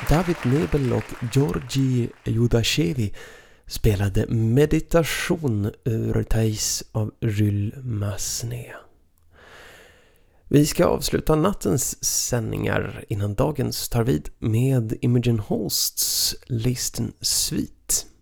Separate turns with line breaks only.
David Nebel och Georgi Judashevi spelade Meditation ur Thais av Jules Massenet. Vi ska avsluta nattens sändningar innan dagens tar vid med Imogen Hosts Listen Suite.